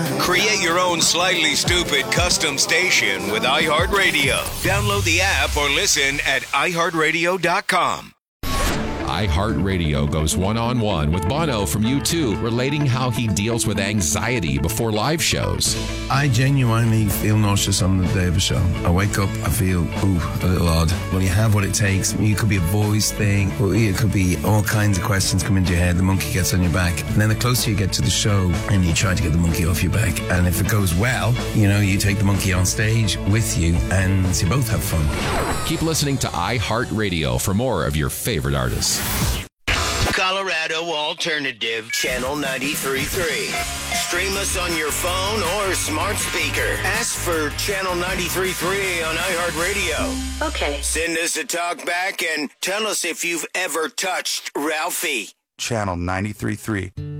Create your own slightly stupid custom station with iHeartRadio. Download the app or listen at iHeartRadio.com. iHeartRadio goes one-on-one with Bono from U2, relating how he deals with anxiety before live shows. I genuinely feel nauseous on the day of a show. I wake up, I feel, a little odd. When you have what it takes, it could be a voice thing, or it could be all kinds of questions come into your head, the monkey gets on your back. And then the closer you get to the show, and you try to get the monkey off your back. And if it goes well, you take the monkey on stage with you, and you both have fun. Keep listening to iHeartRadio for more of your favorite artists. Colorado Alternative, Channel 93.3. Stream us on your phone or smart speaker. Ask for Channel 93.3 on iHeartRadio. Okay. Send us a talk back and tell us if you've ever touched Ralphie. Channel 93.3.